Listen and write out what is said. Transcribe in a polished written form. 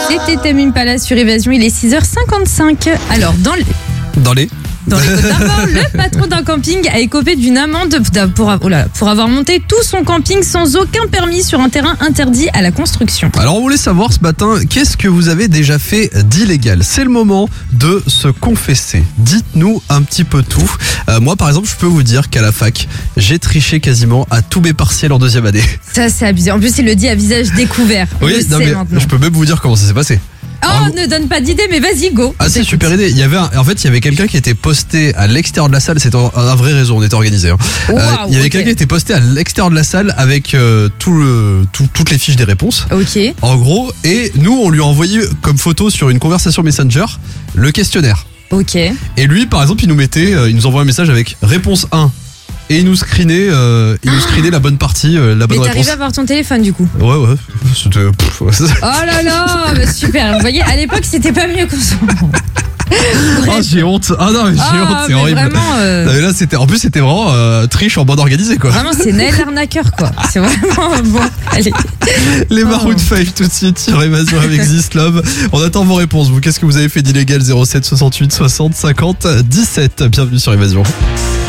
C'était Tame Impala sur Évasion, il est 6h55. Alors, dans les Côtes d'Armor, le patron d'un camping a écopé d'une amende pour avoir monté tout son camping sans aucun permis sur un terrain interdit à la construction. Alors on voulait savoir ce matin, qu'est-ce que vous avez déjà fait d'illégal? C'est le moment de se confesser. Dites-nous un petit peu tout. Moi par exemple, je peux vous dire qu'à la fac, j'ai triché quasiment à tous mes partiels en deuxième année. Ça c'est abusé. En plus il le dit à visage découvert. Oui, non, mais je peux même vous dire comment ça s'est passé. Oh, ne donne pas d'idée, mais vas-y, go. Ah, c'est super idée. Il y avait quelqu'un qui était posté à l'extérieur de la salle. C'était un vrai réseau, on était organisé. Wow, il y avait quelqu'un qui était posté à l'extérieur de la salle avec toutes les fiches des réponses. Ok. En gros, et nous, on lui a envoyé comme photo sur une conversation Messenger le questionnaire. Ok. Et lui, par exemple, il nous envoie un message avec réponse 1. Et il nous screenait la bonne partie, la bonne réponse. Mais t'arrivais à voir ton téléphone du coup? Ouais. C'était... Oh là là, bah super. Vous voyez, à l'époque, c'était pas mieux qu'en ce moment. Oh, j'ai honte. Ah non, mais j'ai honte, c'est horrible. Vraiment, Non, mais là, en plus, c'était vraiment triche en bande organisée, quoi. Vraiment, c'est Naël l'arnaqueur, quoi. C'est vraiment bon. Allez. Les Maroon 5 tout de suite sur Évasion avec This Love. On attend vos réponses. Vous, qu'est-ce que vous avez fait d'illégal? 07 68 60 50 17. Bienvenue sur Évasion.